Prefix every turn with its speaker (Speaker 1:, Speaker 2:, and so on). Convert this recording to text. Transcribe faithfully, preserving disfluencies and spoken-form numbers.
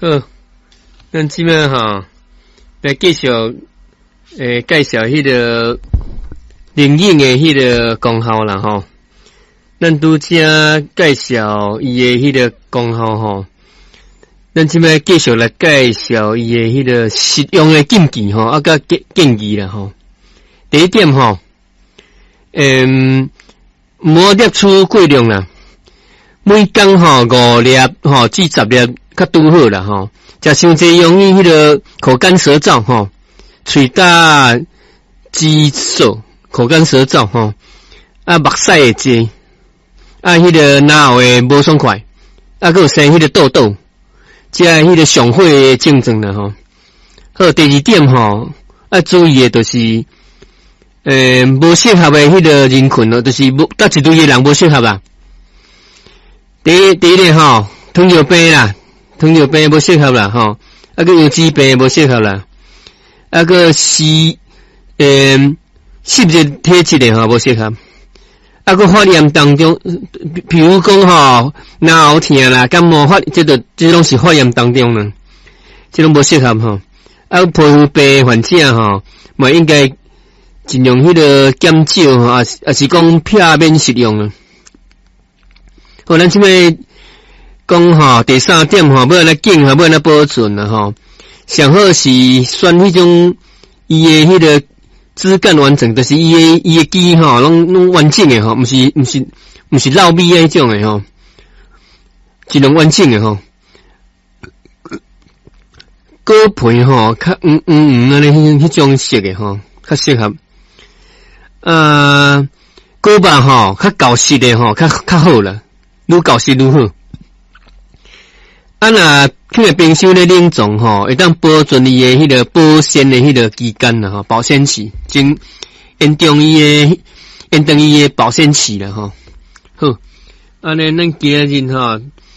Speaker 1: 好，咱即摆吼来继续诶介绍迄个灵应诶迄个功效啦吼。咱拄则介绍伊诶迄个功效吼，咱即摆继续来介绍伊诶迄个实用诶禁忌吼，啊甲建建议啦吼。第一点吼，嗯，莫摄取过量啦，每工吼五粒吼至十粒较拄好啦吼。食伤济容易迄个口干舌燥吼，喙焦肌瘦，口干舌燥吼，啊目屎会济，啊迄个脑会无爽快，啊佫有生迄个痘痘，即个迄个上火诶症状啦吼。好，第二点吼，要注意诶就是诶无适合诶迄个人群咯，就是无搭一堆诶人无适合啦。第一第一个吼，糖尿病啦。糖尿病无适合啦吼，啊个油脂病无适合啦，啊个是诶湿热体质的吼无适合，啊个发炎当中，比如讲吼脑疼啦、感冒发，这个这拢是发炎当中啦，这拢无适合吼。啊皮肤病患者吼，嘛应该尽量迄个减少吼，啊啊是讲片面食用啦。好，咱即摆讲吼，第三点吼，要安怎紧，还要安怎保存啦吼。上好是选迄种伊诶迄个枝干完整，就是伊诶伊诶枝吼，拢拢完整诶吼，毋是毋是毋是漏米诶迄种诶吼，尽量完整诶吼。果皮吼，较黄黄黄安尼迄迄种色诶吼，较适合。啊，果肉吼，较厚实诶吼，较较好啦，愈厚实愈好。啊，若放在冰箱咧冷藏吼，会当保存伊诶迄个保鲜诶迄个期间啦吼，保鲜期，真延长伊诶延长伊诶保鲜期啦吼。好，安尼咱今日吼